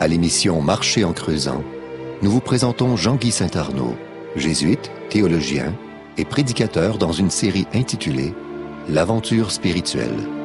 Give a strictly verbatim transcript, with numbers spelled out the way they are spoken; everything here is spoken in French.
l'émission Marcher en creusant, nous vous présentons Jean-Guy Saint-Arnaud, jésuite, théologien et prédicateur dans une série intitulée L'aventure spirituelle.